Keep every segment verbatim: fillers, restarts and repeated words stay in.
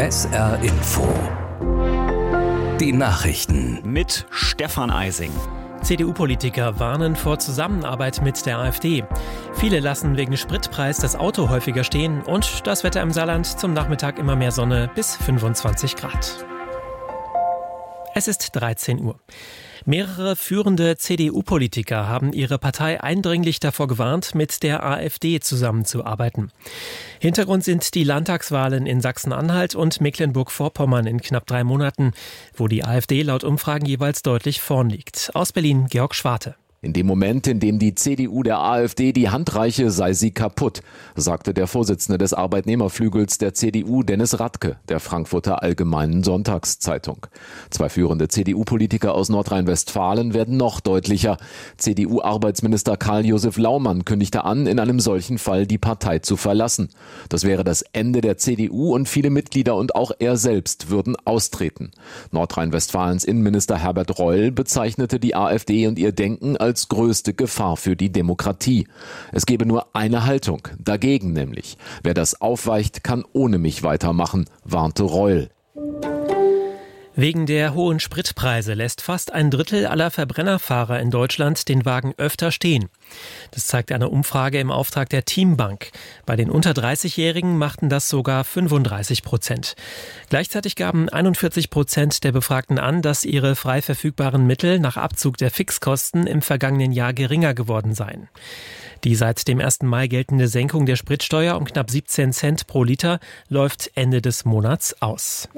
S R Info. Die Nachrichten mit Stefan Eising. C D U-Politiker warnen vor Zusammenarbeit mit der AfD. Viele lassen wegen Spritpreis das Auto häufiger stehen und das Wetter im Saarland zum Nachmittag immer mehr Sonne bis fünfundzwanzig Grad. Es ist dreizehn Uhr. Mehrere führende C D U-Politiker haben ihre Partei eindringlich davor gewarnt, mit der AfD zusammenzuarbeiten. Hintergrund sind die Landtagswahlen in Sachsen-Anhalt und Mecklenburg-Vorpommern in knapp drei Monaten, wo die AfD laut Umfragen jeweils deutlich vorn liegt. Aus Berlin Georg Schwarte. In dem Moment, in dem die C D U der AfD die Hand reiche, sei sie kaputt, sagte der Vorsitzende des Arbeitnehmerflügels der C D U, Dennis Radke, der Frankfurter Allgemeinen Sonntagszeitung. Zwei führende C D U-Politiker aus Nordrhein-Westfalen werden noch deutlicher. C D U-Arbeitsminister Karl-Josef Laumann kündigte an, in einem solchen Fall die Partei zu verlassen. Das wäre das Ende der C D U und viele Mitglieder und auch er selbst würden austreten. Nordrhein-Westfalens Innenminister Herbert Reul bezeichnete die AfD und ihr Denken als als größte Gefahr für die Demokratie. Es gebe nur eine Haltung, dagegen nämlich. Wer das aufweicht, kann ohne mich weitermachen, warnte Reul. Wegen der hohen Spritpreise lässt fast ein Drittel aller Verbrennerfahrer in Deutschland den Wagen öfter stehen. Das zeigt eine Umfrage im Auftrag der Teambank. Bei den unter dreißigjährigen machten das sogar fünfunddreißig Prozent. Gleichzeitig gaben einundvierzig Prozent der Befragten an, dass ihre frei verfügbaren Mittel nach Abzug der Fixkosten im vergangenen Jahr geringer geworden seien. Die seit dem ersten Mai geltende Senkung der Spritsteuer um knapp siebzehn Cent pro Liter läuft Ende des Monats aus.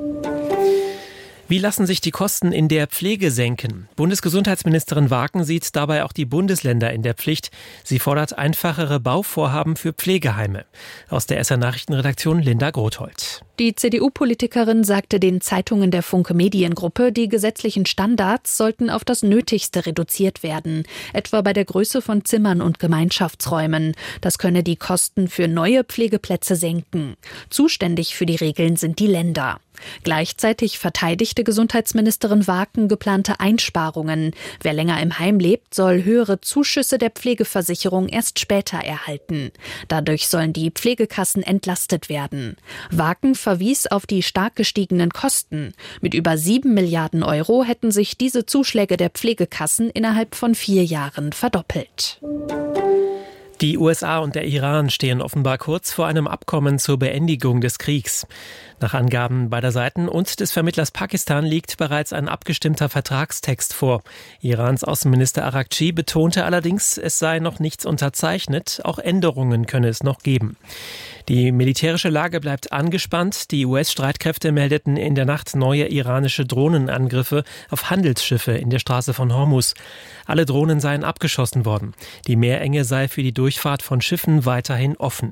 Wie lassen sich die Kosten in der Pflege senken? Bundesgesundheitsministerin Waken sieht dabei auch die Bundesländer in der Pflicht. Sie fordert einfachere Bauvorhaben für Pflegeheime. Aus der S R-Nachrichtenredaktion Linda Grothold. Die C D U-Politikerin sagte den Zeitungen der Funke Mediengruppe, die gesetzlichen Standards sollten auf das Nötigste reduziert werden, etwa bei der Größe von Zimmern und Gemeinschaftsräumen. Das könne die Kosten für neue Pflegeplätze senken. Zuständig für die Regeln sind die Länder. Gleichzeitig verteidigte Gesundheitsministerin Waken geplante Einsparungen. Wer länger im Heim lebt, soll höhere Zuschüsse der Pflegeversicherung erst später erhalten. Dadurch sollen die Pflegekassen entlastet werden. Waken verwies auf die stark gestiegenen Kosten. Mit über sieben Milliarden Euro hätten sich diese Zuschläge der Pflegekassen innerhalb von vier Jahren verdoppelt. Die U S A und der Iran stehen offenbar kurz vor einem Abkommen zur Beendigung des Kriegs. Nach Angaben beider Seiten und des Vermittlers Pakistan liegt bereits ein abgestimmter Vertragstext vor. Irans Außenminister Araghchi betonte allerdings, es sei noch nichts unterzeichnet, auch Änderungen könne es noch geben. Die militärische Lage bleibt angespannt. Die U S-Streitkräfte meldeten in der Nacht neue iranische Drohnenangriffe auf Handelsschiffe in der Straße von Hormuz. Alle Drohnen seien abgeschossen worden. Die Meerenge sei für die Durchfahrt von Schiffen weiterhin offen.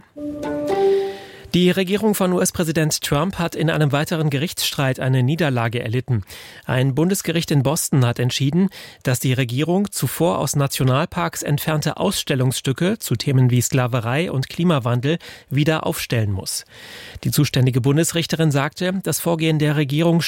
Die Regierung von U S-Präsident Trump hat in einem weiteren Gerichtsstreit eine Niederlage erlitten. Ein Bundesgericht in Boston hat entschieden, dass die Regierung zuvor aus Nationalparks entfernte Ausstellungsstücke zu Themen wie Sklaverei und Klimawandel wieder aufstellen muss. Die zuständige Bundesrichterin sagte, das Vorgehen der Regierung